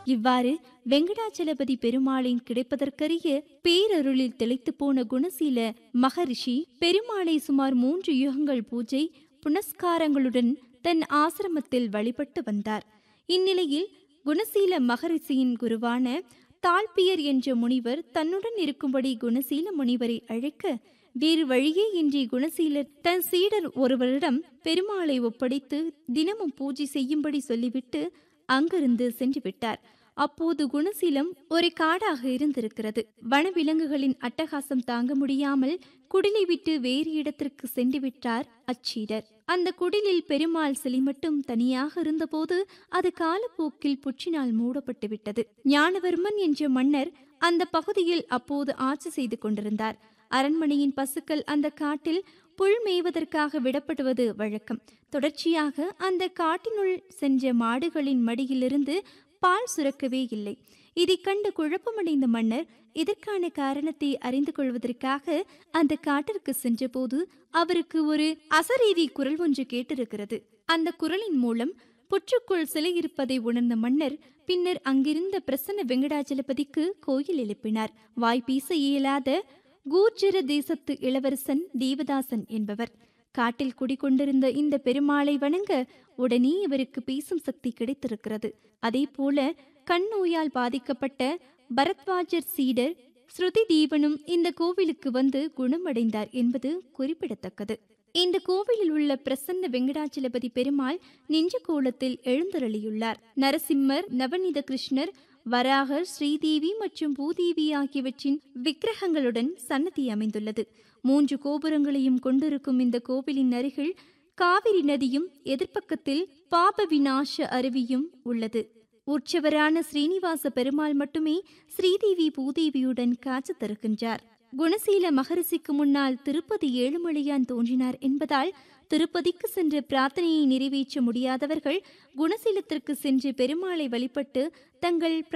இவ்வாறு வெங்கடாச்சலபதி பெருமாளின் கிடைப்பதற்கரிய பேரருளில் திளைத்து போன குணசீல மகரிஷி பெருமாளை சுமார் 3 யுகங்கள் பூஜை புனஸ்காரங்களுடன் தன் ஆசிரமத்தில் வழிபட்டு வந்தார். இந்நிலையில் குணசீல மகரிஷியின் குருவான தாழ்பியர் என்ற முனிவர் தன்னுடன் இருக்கும்படி குணசீல முனிவரை அழைக்க, வேறு வழியே இன்றி குணசீலர் தன் சீடர் ஒருவரிடம் பெருமாளை ஒப்படைத்து தினமும் பூஜை செய்யும்படி சொல்லிவிட்டு அங்கிருந்து சென்று விட்டார். அப்போது குணசீலம் ஒரு காடாக இருந்திருக்கிறது. வனவிலங்குகளின் அட்டகாசம் தாங்க முடியாமல் குடிலை விட்டு வேறு இடத்திற்கு சென்று விட்டார் அச்சீடர். அந்த குடிலில் பெருமாள் சிலை மட்டும் தனியாக இருந்தபோது அது காலப்போக்கில் புற்றினால் மூடப்பட்டு விட்டது. ஞானவர்மன் என்ற மன்னர் அந்த பகுதியில் அப்போது ஆட்சி செய்து கொண்டிருந்தார். அரண்மனையின் பசுக்கள் அந்த காட்டில் புல் மேய்வதற்காக விடப்படுவது வழக்கம். தொடர்ச்சியாக அந்த காட்டினுள் சென்ற மாடுகளின் மடியிலிருந்து பால் சுரக்கவே இல்லை. இதை கண்டு குழப்பமடைந்த மன்னர் இதற்கான காரணத்தை அறிந்து கொள்வதற்காக அந்த காட்டிற்கு சென்றபோது அவருக்கு ஒரு அசரீரி குரல் ஒன்று கேட்டிருக்கிறது. அந்த குரலின் மூலம் புற்றுக்குள் சிலை இருப்பதை உணர்ந்த மன்னர் பின்னர் அங்கிருந்த பிரசன்ன வெங்கடாச்சலபதிக்கு கோயில் எழுப்பினார். வாய்ப்பீச இயலாத கூர்ஜர தேசத்து இளவரசன் தேவதாசன் என்பவர் காட்டில் குடிகொண்டிருந்த இந்த பெருமாளை வணங்க உடனே இவருக்கு பேசும் சக்தி கிடைத்திருக்கிறது. அதே போல கண் நோயால் பாதிக்கப்பட்ட பரத்வாஜர் சீடர் ஸ்ருதி தீவனும் இந்த கோவிலுக்கு வந்து குணமடைந்தார் என்பது குறிப்பிடத்தக்கது. இந்த கோவிலில் உள்ள பிரசன்ன வெங்கடாச்சலபதி பெருமாள் நின்ற கோலத்தில் எழுந்தருளியுள்ளார். நரசிம்மர், நவநீத கிருஷ்ணர், வராகர், ஸ்ரீதேவி மற்றும் பூதேவி ஆகியவற்றின் விக்கிரகங்களுடன் சன்னதி அமைந்துள்ளது. 3 கோபுரங்களையும் கொண்டிருக்கும் இந்த கோவிலின் அருகில் காவிரி நதியும் எதிர்ப்பக்கத்தில் பாப விநாச அருவியும் உள்ளது. உற்சவரான ஸ்ரீனிவாச பெருமாள் மட்டுமே ஸ்ரீதேவி பூதேவியுடன் காட்சி தருகின்றார். குணசீல மகரிஷிக்கு முன்னால் திருப்பதி ஏழுமலையான் தோன்றினார் என்பதால் திருப்பதிக்கு சென்று பிரார்த்தனையை நிறைவேற்ற முடியாதவர்கள் குணசீலத்திற்கு சென்று பெருமாளை வழிபட்டு தங்கள்